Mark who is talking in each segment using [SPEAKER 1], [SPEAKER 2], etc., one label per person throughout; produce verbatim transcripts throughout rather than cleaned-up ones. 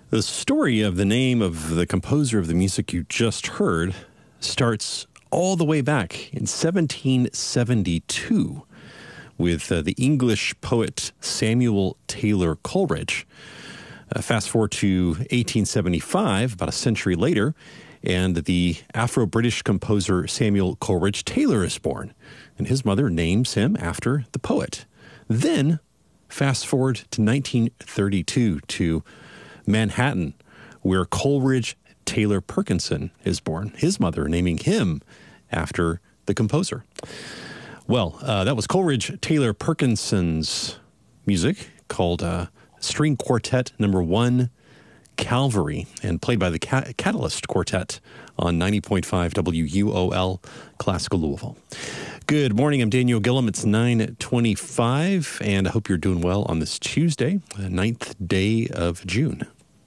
[SPEAKER 1] The story of the name of the composer of the music you just heard starts all the way back in seventeen seventy-two with uh, the English poet Samuel Taylor Coleridge. Uh, fast forward to eighteen seventy-five, about a century later, and the Afro-British composer Samuel Coleridge Taylor is born, and his mother names him after the poet. Then, fast forward to nineteen thirty-two to Manhattan, where Coleridge Taylor Perkinson is born, his mother naming him after the composer. Well, uh, that was Coleridge Taylor Perkinson's music called uh, String Quartet Number One, Calvary, and played by the Ca- Catalyst Quartet on ninety point five W U O L Classical Louisville. Good morning, I'm Daniel Gillum. It's nine twenty-five, and I hope you're doing well on this Tuesday, the ninth day of June.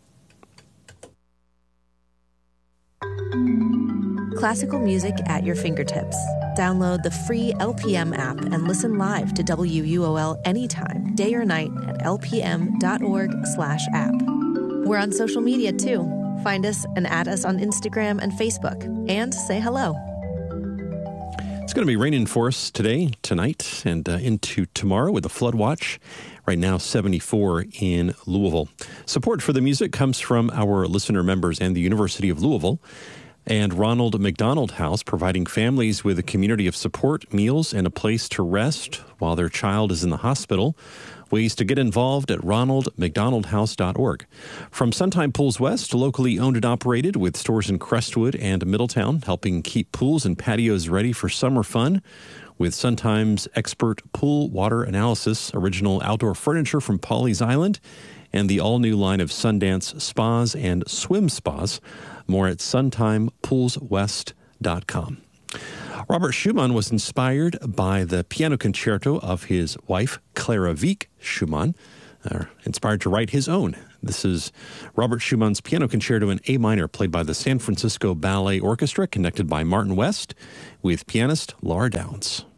[SPEAKER 2] Classical music at your fingertips. Download the free L P M app and listen live to W U O L anytime, day or night at lpm.org slash app. We're on social media too. Find us and add us on Instagram and Facebook. And say hello.
[SPEAKER 1] It's going to be raining for us today, tonight, and uh, into tomorrow with a flood watch. Right now, seventy-four in Louisville. Support for the music comes from our listener members and the University of Louisville, and Ronald McDonald House, providing families with a community of support, meals, and a place to rest while their child is in the hospital. Ways to get involved at ronald mcdonald house dot org. From Suntime Pools West, locally owned and operated with stores in Crestwood and Middletown, helping keep pools and patios ready for summer fun. With Suntime's expert pool water analysis, original outdoor furniture from Pawleys Island, and the all-new line of Sundance spas and swim spas. More at suntime pools west dot com. Robert Schumann was inspired by the piano concerto of his wife, Clara Wieck Schumann, uh, inspired to write his own. This is Robert Schumann's piano concerto in A minor, played by the San Francisco Ballet Orchestra, conducted by Martin West, with pianist Laura Downs.